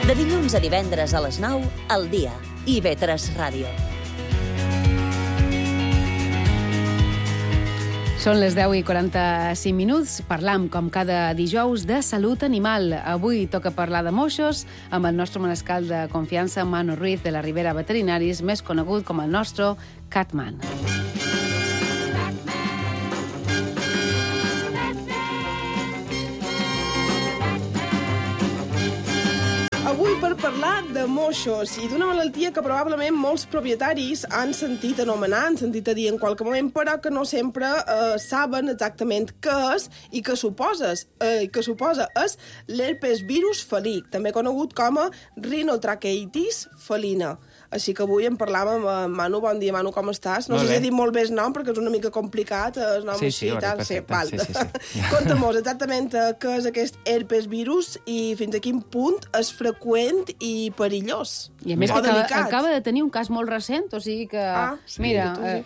De dilluns a divendres a les 9, al dia. IB3 Ràdio. Són les 10:45. Parlam, com cada dijous, de salut animal. Avui toca parlar de moixos amb el nostre manescal de confiança, Manu Ruiz, de la Ribera Veterinaris, més conegut com el nostre Catman. Avui per parlar de moixos i d'una malaltia que probablement molts propietaris han sentit anomenar, han sentit a dir en qualque moment, però que no sempre saben exactament què és i què suposa. És l'herpes virus felí, també conegut com a rinotraqueitis felina. Així que avui en parlàvem amb Manu. Bon dia, Manu, com estàs? No sé si he dit molt bé el nom, perquè és una mica complicat. El nom Sí, perfecte. Sí. Conta'm exactament què és aquest herpes virus i fins a quin punt és freqüent i perillós. I a més que acaba de tenir un cas molt recent, o sigui que... Mira...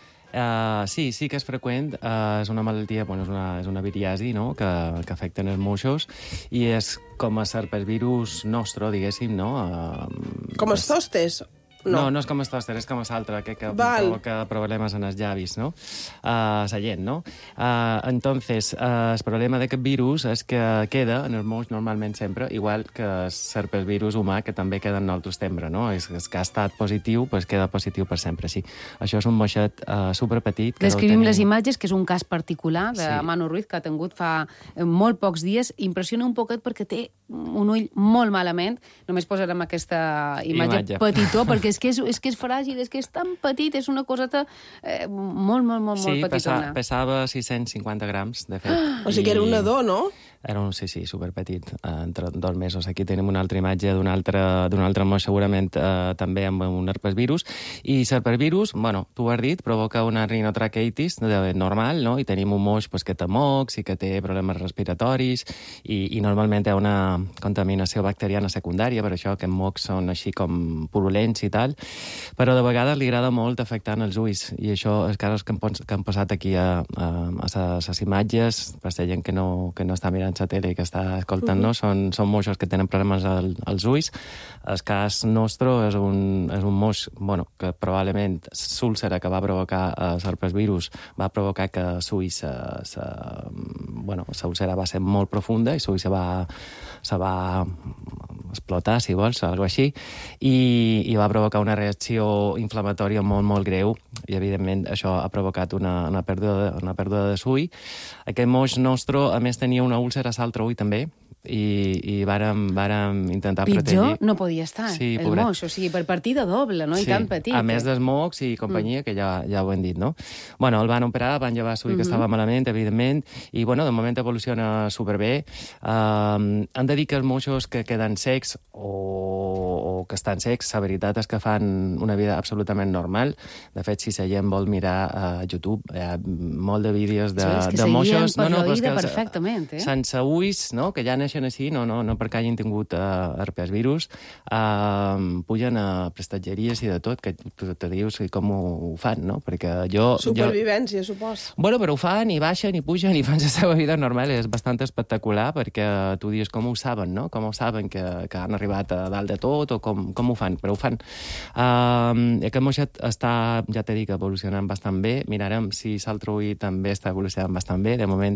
Sí que és freqüent. És una malaltia, és una viriasi, no?, que afecta els moixos i és com a herpesvirus nostre, diguéssim, no? Com els zostes? No és com el tòster, és com l'altre, que provoca problemes en els llavis, no? La llet, no? Entonces, el problema d'aquest virus és que queda en el moix normalment sempre, igual que el herpesvirus humà, que també queda en nosaltres sempre, no? És que ha estat positiu, doncs queda positiu per sempre, sí. Això és un moixet superpetit. Descrivim les imatges, que és un cas particular de Manu Ruiz, que ha tingut fa molt pocs dies. Impressiona un poquet perquè té un ull molt malament. Només posarem aquesta imatge petitó, perquè és que és fràgil, és que és tan petit, és una coseta molt petitona. Sí, pesava 650 grams, de fet. O sigui que era un nadó, no? Era sí, superpetit, entre 2 mesos. Aquí tenim una altra imatge d'un altre moix, segurament també amb un herpesvirus. I l'herpesvirus, tu ho has dit, provoca una rinotraqueitis normal, no? I tenim un moix que té mocs i que té problemes respiratoris i normalment hi ha una contaminació bacteriana secundària, per això que els mocs són així com purulents i tal, però de vegades li agrada molt afectar els ulls, i això, els casos que han posat aquí a les imatges, per la gent que no està mirant la tele i que està escoltant-nos, són moixos que tenen problemes als ulls. El cas nostre és un moix, que probablement l'úlcera que va provocar l'herpesvirus va provocar que l'ull l'úlcera va ser molt profunda i l'ull se va explotar, si vols, o alguna cosa així, i va provocar una reacció inflamatòria molt, molt greu, i evidentment això ha provocat una pèrdua de l'ull. Aquest moix nostre, a més, tenia una úlcera a l'altre ull també, i vàrem intentar protegir. Pitjor no podia estar, el moix, o sigui, per partida doble, no? I tan petit. A més dels mocs i companyia, que ja ho hem dit, no? El van operar, van llevar l'ull que estava malament, evidentment, i, de moment evoluciona superbé. Hem de dir que els moixos que queden secs o que estan secs, la veritat és que fan una vida absolutament normal. De fet, si la gent vol mirar a YouTube, hi ha molt de vídeos de moixos... Per l'oïda perfectament, sense ulls, que ja neixen així, no perquè hagin tingut herpesvirus, pugen a prestatgeries i de tot, que te dius com ho fan, no? Perquè Supervivència, supos. Però ho fan i baixen i pugen i fan la seva vida normal. És bastant espectacular, perquè tu dius com ho saben, no? Com ho saben que han arribat a dalt de tot, o com ho fan, però ho fan. Aquest moixet està, ja t'he dit, evolucionant bastant bé. Mirarem si l'altre ull també està evolucionant bastant bé. De moment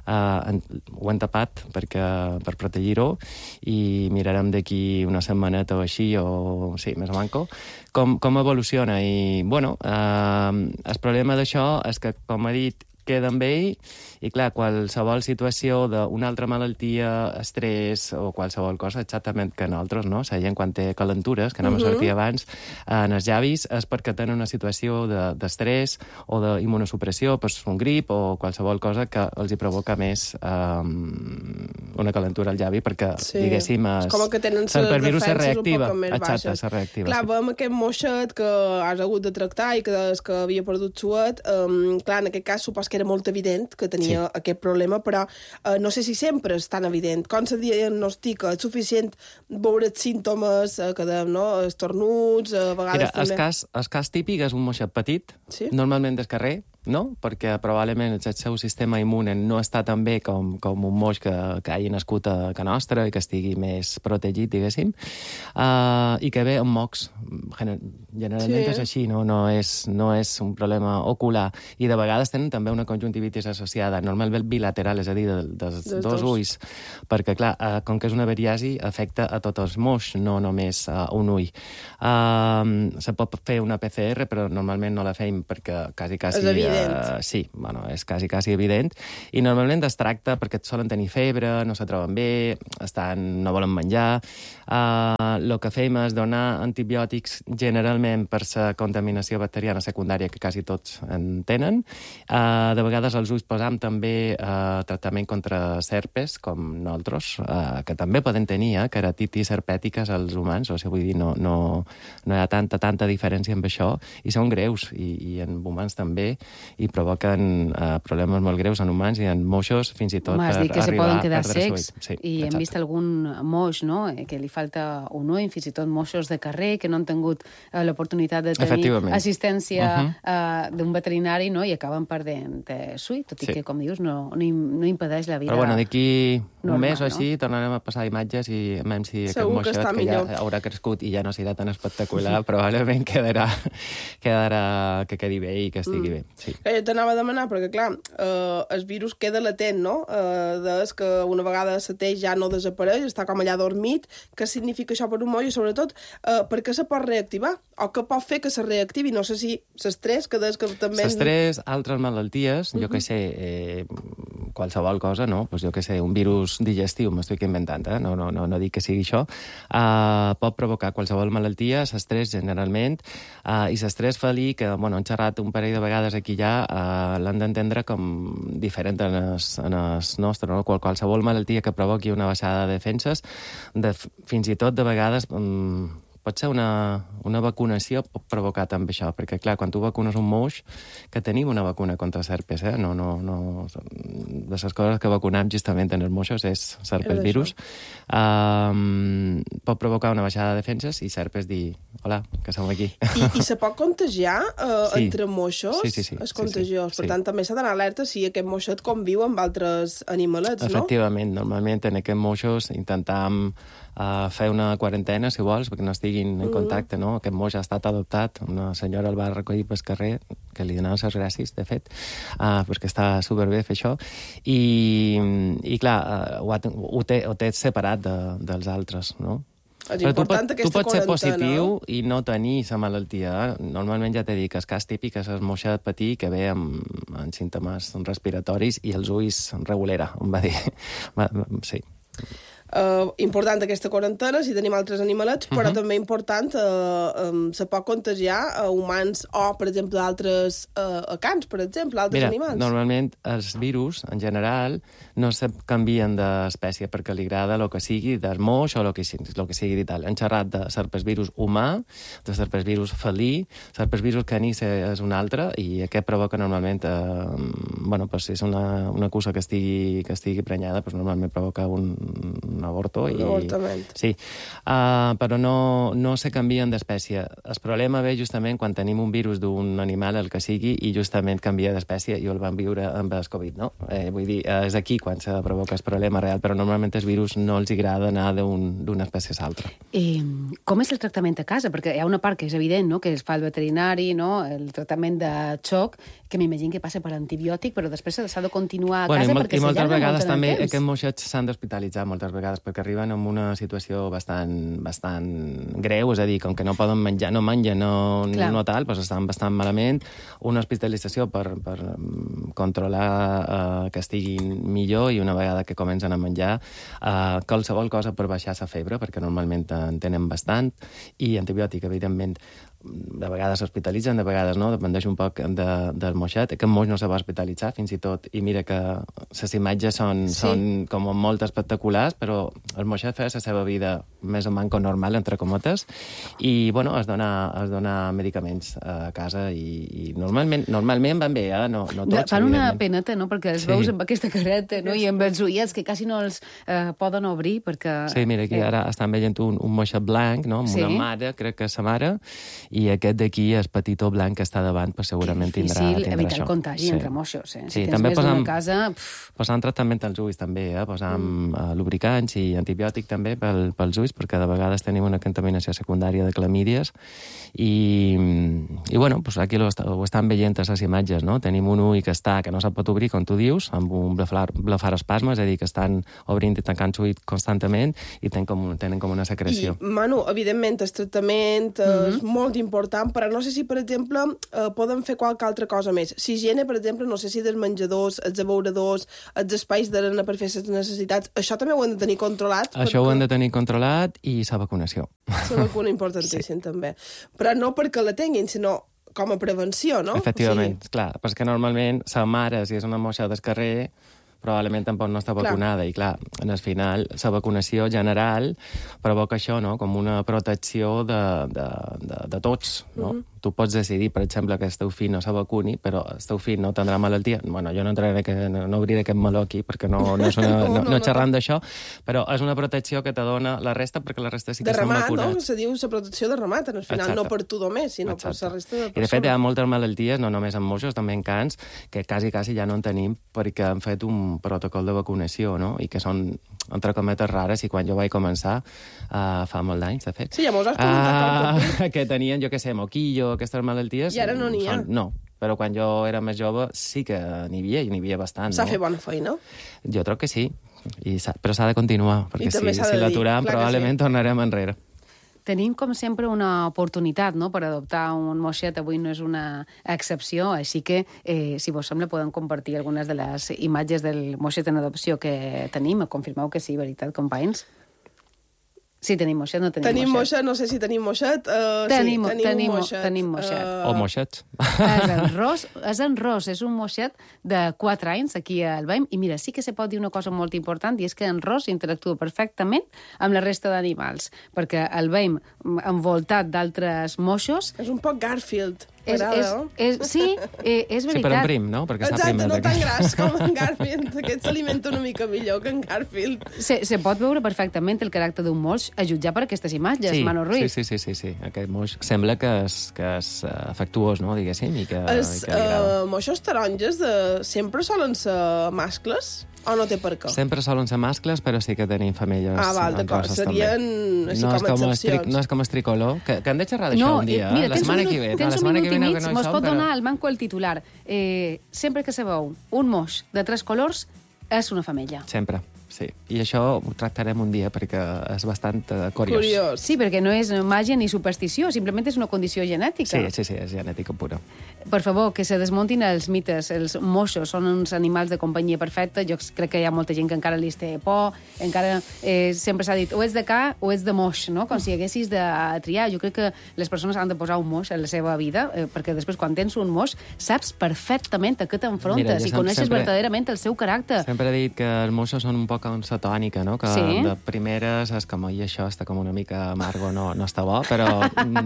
ho hem tapat per protegir-ho, i mirarem d'aquí una setmaneta o així, més o manco, com evoluciona. I, el problema d'això és que, com he dit, queda amb ell, i clar, qualsevol situació d'una altra malaltia, estrès o qualsevol cosa, exactament que nosaltres, no? La gent quan té calentures, que anem a sortir abans, en els llavis, és perquè tenen una situació d'estrès o d'immunosupressió, un grip o qualsevol cosa que els hi provoca més una calentura al llavi, perquè, diguéssim, l'herpesvirus és reactiva. Exacte, és reactiva. Clar, veiem aquest moixet que has hagut de tractar i que havia perdut suet. Clar, en aquest cas supos que era molt evident que tenia aquest problema, però no sé si sempre és tan evident. Com se diagnostica? És suficient veure els símptomes que dèiem, no? Estornuts, a vegades també... El cas típic és un moixet petit, normalment del carrer, no? Perquè probablement el seu sistema immune no està tan bé com un moix que hagi nascut a casa nostra i que estigui més protegit, diguéssim, i que ve amb mocs. Generalment és així, no és un problema ocular. I de vegades tenen també una conjuntivitis associada, normalment bilateral, és a dir, dels dos ulls, perquè, clar, com que és una veriasi, afecta a tots els moix, no només a un ull. Se pot fer una PCR, però normalment no la fem perquè quasi... És evident. Sí, bueno, és quasi evident. I normalment es tracta perquè solen tenir febre, no se troben bé, no volen menjar. El que fem és donar antibiòtics generalment per la contaminació bacteriana secundària, que quasi tots en tenen. De vegades als ulls posam també tractament contra serpes, com nosaltres, que també poden tenir keratitis herpètiques als humans, o sigui, vull dir, no hi ha tanta diferència amb això, i són greus, i en humans també, i provoquen problemes molt greus en humans i en moixos, fins i tot per arribar... M'has dit que se poden quedar secs, sí, i hem vist algun moix, no?, que li falta un ull, fins i tot moixos de carrer, que no han tingut l'oportunitat de tenir assistència d'un veterinari, no?, i acaben perdent l'ull, tot i que, com dius, no impedeix la vida. Però bueno, d'aquí un mes o així tornarem a passar imatges i veiem si aquest moixet, que ja haurà crescut i ja no serà tan espectacular, probablement quedarà que quedi bé i que estigui bé. Sí. Jo t'anava a demanar, perquè clar, el virus queda latent, no? Des que una vegada s'ateix ja no desapareix, està com allà dormit. Què significa això per un moll? I sobretot, per què se pot reactivar? O què pot fer que se reactivi? No sé si l'estrès, que des que també... L'estrès, altres malalties, jo que sé, qualsevol cosa, no? Pues jo que sé, un virus digestiu, m'estic inventant, no dic que sigui això, pot provocar qualsevol malaltia, l'estrès generalment, i l'estrès felí, que bueno, hem xerrat un parell de vegades aquí ja, l'han d'entendre com diferent en el nostre, no? Qualsevol malaltia que provoqui una baixada de defenses, fins i tot de vegades pot ser una vacunació pot provocar també això, perquè clar, quan tu vacunes un moix, que tenim una vacuna contra serpes, no, de les coses que vacunem justament en els moixos és serpes virus, pot provocar una baixada de defenses i serpes dir, hola, que som aquí. I se pot contagiar entre moixos? Sí. És contagiós. Per tant, també s'ha d'anar alerta si aquest moixet conviu amb altres animalets, no? Efectivament, normalment en aquests moixos intentam fer una quarantena, si vols, perquè no estiguin en contacte, no? Aquest moix ha estat adoptat, una senyora el va recollir pel carrer, que li donava les gràcies, de fet, perquè està superbé fer això, i clar, ho té separat dels altres, no? És important aquesta quarantena. Tu pots ser positiu i no tenir la malaltia. Normalment ja t'he dit que el cas típic és el moixet petit que ve amb símptomes respiratoris i els ulls regulera, em va dir. Sí. Important aquesta quarantena si tenim altres animalets, però també important se pot contagiar a humans o, per exemple, altres cans, per exemple, altres animals. Normalment els virus, en general, no se canvien d'espècie perquè li agrada el que sigui del moix o el que sigui i tal. Hem xerrat de serpesvirus humà, de serpesvirus felí, serpesvirus caní és un altre, i aquest provoca normalment, si és una cussa que estigui prenyada, normalment provoca un avorto. Sí, però no se canvien d'espècie. El problema ve justament quan tenim un virus d'un animal, el que sigui, i justament canvia d'espècie, i el vam viure amb el Covid, no? Vull dir, és aquí quan se provoca el problema real, però normalment els virus no els agrada anar d'una espècie a l'altra. Com és el tractament a casa? Perquè hi ha una part que és evident, no?, que es fa el veterinari, no?, el tractament de xoc, que m'imagino que passa per antibiòtic, però després s'ha de continuar a casa perquè s'allarga molt en el temps. I moltes vegades també aquests moixets s'han d'hospitalitzar moltes vegades perquè arriben en una situació bastant greu, és a dir, com que no poden menjar, no mengen, no tal, doncs estan bastant malament. Una hospitalització per controlar que estiguin millor, i una vegada que comencen a menjar, qualsevol cosa per baixar la febre, perquè normalment en tenen bastant, i antibiòtic, evidentment. De vegades s'hospitalitzen, de vegades no, dependeix un poc del moixet. Aquest moix no se va hospitalitzar, fins i tot, i mira que les imatges són com molt espectaculars, però el moixet feia la seva vida més o menys normal, entre cometes, i bueno, es dona medicaments a casa, i normalment van bé, no tots. Fan una peneta, no?, perquè els veus amb aquesta careta, no?, i amb els ullets que quasi no els poden obrir, perquè... Sí, mira, aquí ara estan veient un moixet blanc, no?, amb una mare, crec que és sa mare, i aquest d'aquí, el petitó blanc que està davant, pues, segurament tindrà això. Difícil evitar el contagi entre moixos. Si tens també més d'una casa... Posant tractament als ulls, també, posant lubricants i antibiòtic també pels ulls, perquè de vegades tenim una contaminació secundària de clamídies i bueno, pues aquí ho estan veient a les imatges, no? Tenim un ull que no se'l pot obrir, com tu dius, amb un blefarospasme, és a dir, que estan obrint i tancant l'ull constantment i tenen com una secreció. I, Manu, evidentment, el tractament és molt important, però no sé si, per exemple, poden fer qualque altra cosa més. Si higiene, per exemple, no sé si dels menjadors, els abeuradors, els espais d'arena per fer les necessitats, això també ho hem de tenir controlat. Això ho hem de tenir controlat i la vacunació. La vacuna importantíssim, també. Però no perquè la tinguin, sinó com a prevenció, no? Efectivament, clar, perquè normalment la mare, si és una moixa del carrer, probablement tampoc no està vacunada. I clar, en el final, la vacunació general provoca això, no? Com una protecció de tots, no? Tu pots decidir, per exemple, que el teu fill no se vacuni, però el teu fill no tindrà malaltia. Bueno, jo no obriré aquest meló aquí, perquè no xerram d'això, però és una protecció que te dona la resta, perquè la resta sí que estan vacunats. De remat, no? Se diu la protecció de remat, en el final, no per tu només, sinó per la resta de persones. I de fet hi ha moltes malalties, no només en moixos, també en cans, que quasi ja no en tenim perquè han fet un protocol de vacunació, no? I que són, entre cometes, rares, i quan jo vaig començar, fa molt d'anys, de fet. Sí, ja mos has comentat. Que tenien, jo què sé, moquillo, aquestes malalties... I ara no n'hi ha. No, però quan jo era més jove sí que n'hi havia, i n'hi havia bastant. S'ha fet bona feina? Jo troc que sí, però s'ha de continuar, perquè si l'aturem probablement tornarem enrere. Tenim, com sempre, una oportunitat, no?, per adoptar un moixet. Avui no és una excepció, així que, si vos sembla, podem compartir algunes de les imatges del moixet en adopció que tenim. Confirmeu que sí, veritat, companys? Sí, tenim moixet, no tenim moixet. Tenim moixet, no sé si tenim moixet. Tenim moixet. O moixets. És en Ros, és un moixet de 4 anys aquí al veïm, i mira, sí que se pot dir una cosa molt important, i és que en Ros interactua perfectament amb la resta d'animals, perquè el veïm envoltat d'altres moixos... És un poc Garfield. Sí, és veritat. Sí, però en prim, no? Perquè exacte, no tan gras com en Garfield. Aquest s'alimenta una mica millor que en Garfield. Se pot veure perfectament el caràcter d'un moix a jutjar per aquestes imatges, Manu Ruiz. Sí. Aquest moix sembla que és afectuós, no?, diguéssim, i que moixos taronges sempre solen ser mascles? O no té per què? Sempre solen ser mascles, però sí que tenim femelles. Val, d'acord. Serien així com excepcions. No és com el tricolor, que hem de xerrar d'això un dia. Mira, la setmana que ve. Tens un minut i mig, mos pot donar al manco el titular. Sempre que se veu un moix de 3 colors, és una femella. Sempre. Sí, i això ho tractarem un dia perquè és bastant curiós. Sí, perquè no és màgia ni superstició, simplement és una condició genètica. Sí, és genètica pura. Per favor, que se desmuntin els mites. Els moixos són uns animals de companyia perfecta. Jo crec que hi ha molta gent que encara li té por, encara sempre s'ha dit o ets de ca o ets de moix, no? Com si haguessis de triar. Jo crec que les persones han de posar un moix en la seva vida, perquè després quan tens un moix saps perfectament a què t'enfrontes i coneixes verdaderament el seu caràcter. Sempre he dit que els moixos són un poc com la tònica, no? Que de primeres és com, i això està com una mica amargo, no està bo, però...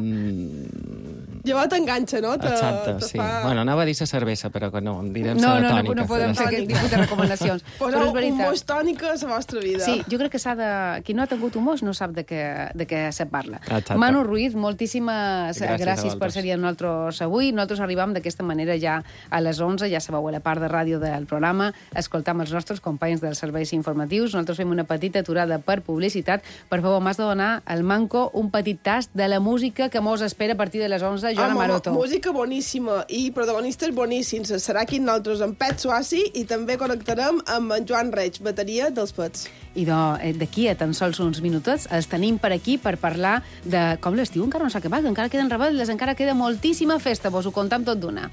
Llavors t'enganxa, no? Exacte, sí. Bueno, anava a dir la cervesa, però que no, direm la tònica. No podem fer aquest tipus de recomanacions. Poseu un moix tònica a la vostra vida. Sí, jo crec que s'ha de... Qui no ha tingut un moix no sap de què se parla. Exacte. Manu Ruiz, moltíssimes gràcies per ser amb nosaltres avui. Nosaltres arribam d'aquesta manera ja a les 11, ja sabeu, a la part de ràdio del programa, escoltam els nostres companys dels serveis informatius. Nosaltres fem una petita aturada per publicitat. Per favor, m'has de donar al manco un petit tast de la música que mos espera a partir de les 11, Joana Maroto. Música boníssima i protagonistes boníssims. Serà aquí nosaltres amb Pet Suassi i també connectarem amb en Joan Reig, bateria dels Pets. I d'aquí a tan sols uns minutets els tenim per aquí per parlar de com l'estiu encara no s'ha acabat, encara queden rebels, encara queda moltíssima festa, vos ho contam tot d'una.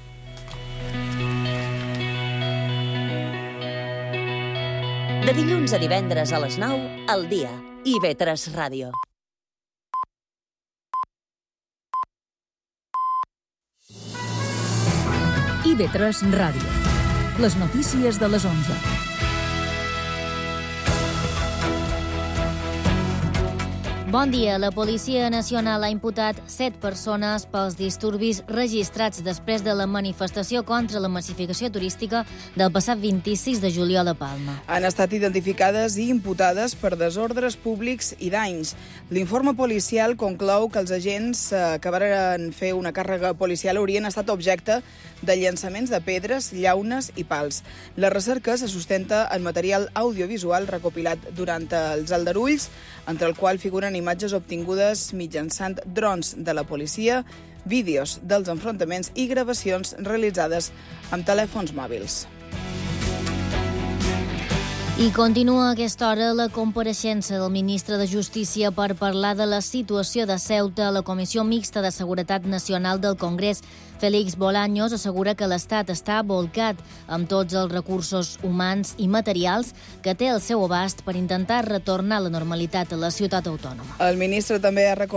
De dilluns a divendres a les 9, al dia. IB3 Ràdio. IB3 Ràdio. Les notícies de les 11. Bon dia. La Policia Nacional ha imputat 7 persones pels disturbis registrats després de la manifestació contra la massificació turística del passat 26 de juliol a Palma. Han estat identificades i imputades per desordres públics i danys. L'informe policial conclou que els agents que varen fer una càrrega policial haurien estat objecte de llançaments de pedres, llaunes i pals. La recerca se sustenta en material audiovisual recopilat durant els aldarulls, entre el qual figuren imatges obtingudes mitjançant drons de la policia, vídeos dels enfrontaments i gravacions realitzades amb telèfons mòbils. I continua a aquesta hora la compareixença del ministre de Justícia per parlar de la situació de Ceuta a la Comissió Mixta de Seguretat Nacional del Congrés. Félix Bolaños assegura que l'Estat està bolcat amb tots els recursos humans i materials que té al seu abast per intentar retornar la normalitat a la ciutat autònoma. El ministre també ha recordat